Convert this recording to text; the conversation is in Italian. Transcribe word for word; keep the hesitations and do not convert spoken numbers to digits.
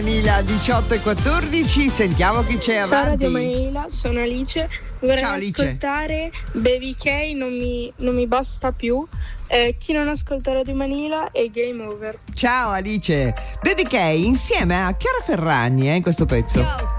Manila diciotto e quattordici, sentiamo chi c'è avanti. Ciao Radio Manila, sono Alice. Vorrei Ciao, Alice. ascoltare Baby K, non mi, non mi basta più. Eh, chi non ascolta Radio Manila è Game Over. Ciao Alice. Baby K insieme a Chiara Ferragni eh, in questo pezzo. Yo,